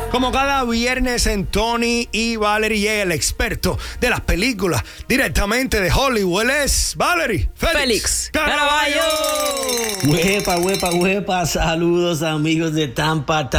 Como cada viernes en Tony y Valerie llega el experto de las películas directamente de Hollywood. Él es Valerie Félix Caraballo. Huepa, saludos amigos de Tampa,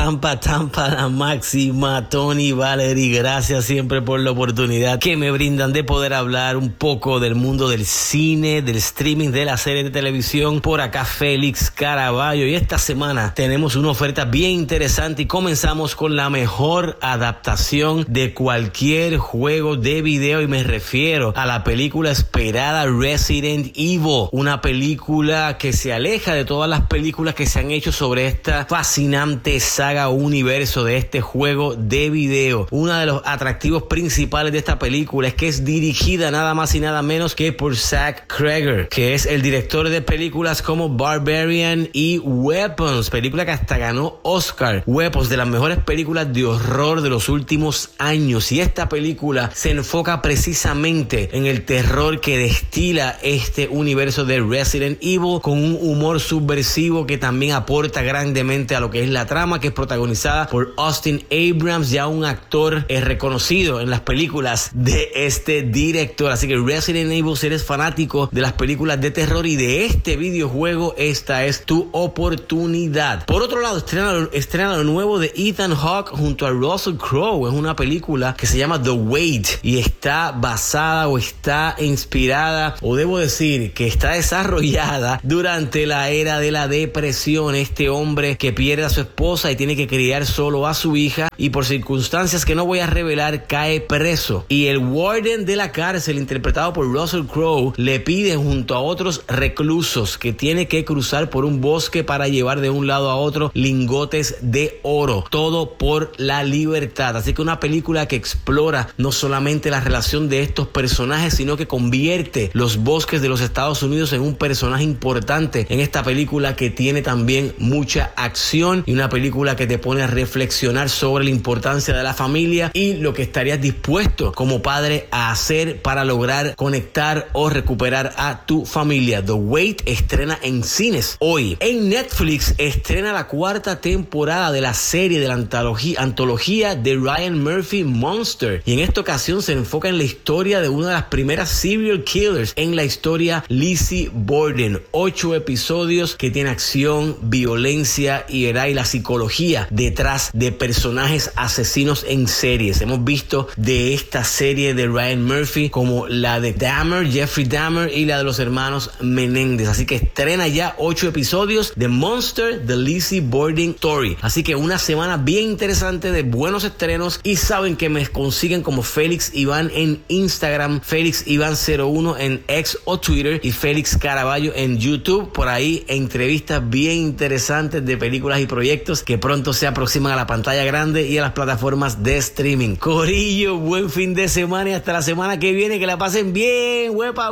la máxima, Tony y Valerie. Gracias siempre por la oportunidad que me brindan de poder hablar un poco del mundo del cine, del streaming, de la serie de televisión. Por acá Félix Caraballo, y esta semana tenemos una oferta bien interesante y comenzamos con la mejor adaptación de cualquier juego de video, y me refiero a la película esperada Resident Evil, una película que se aleja de todas las películas que se han hecho sobre esta fascinante saga o universo de este juego de video. Uno de los atractivos principales de esta película es que es dirigida nada más y nada menos que por Zach Cregger, que es el director de películas como Barbarian y Weapons, película que hasta ganó Oscar. Weapons, de las mejores películas de horror de los últimos años, y esta película se enfoca precisamente en el terror que destila este universo de Resident Evil, con un humor subversivo que también aporta grandemente a lo que es la trama, que es protagonizada por Austin Abrams, ya un actor reconocido en las películas de este director. Así que Resident Evil, si eres fanático de las películas de terror y de este videojuego, esta es tu oportunidad. Por otro lado, estrena lo nuevo de Ethan Hawke junto a Russell Crowe. Es una película que se llama The Wait y está basada o está inspirada, o debo decir que está desarrollada durante la era de la depresión. Este hombre que pierde a su esposa y tiene que criar solo a su hija, y por circunstancias que no voy a revelar cae preso, y el warden de la cárcel, interpretado por Russell Crowe, le pide junto a otros reclusos que tiene que cruzar por un bosque para llevar de un lado a otro lingotes de oro, todo por la libertad. Así que una película que explora no solamente la relación de estos personajes, sino que convierte los bosques de los Estados Unidos en un personaje importante en esta película, que tiene también mucha acción, y una película que te pone a reflexionar sobre la importancia de la familia y lo que estarías dispuesto como padre a hacer para lograr conectar o recuperar a tu familia. The Wait estrena en cines hoy. En Netflix estrena la 4ª temporada de la serie de la antología de Ryan Murphy, Monster, y en esta ocasión se enfoca en la historia de una de las primeras serial killers en la historia, Lizzie Borden. 8 episodios que tiene acción, violencia y la psicología detrás de personajes asesinos en series. Hemos visto de esta serie de Ryan Murphy como la de Dahmer, Jeffrey Dahmer, y la de los hermanos Menéndez. Así que estrena ya 8 episodios de Monster, The Lizzie Borden Story. Así que una semana bien interesante de buenos estrenos, y saben que me consiguen como Félix Iván en Instagram, Félix Iván 01 en X o Twitter, y Félix Caraballo en YouTube. Por ahí entrevistas bien interesantes de películas y proyectos que pronto se aproximan a la pantalla grande y a las plataformas de streaming. Corillo, buen fin de semana y hasta la semana que viene. Que la pasen bien. Huepa.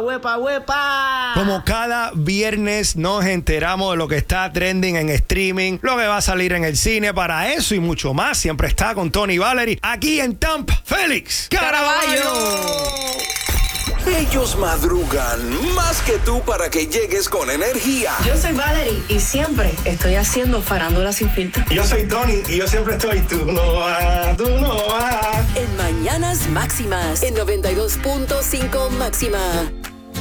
Como cada viernes nos enteramos de lo que está trending en streaming, lo que va a salir en el cine. Para eso y mucho más, siempre está con Tony y Valerie aquí en Tampa, Félix Caraballo. Ellos madrugan más que tú para que llegues con energía. Yo soy Valerie y siempre estoy haciendo farándula sin filtro. Yo soy Tony y yo siempre estoy tú no vas. En Mañanas Máximas, en 92.5 Máxima.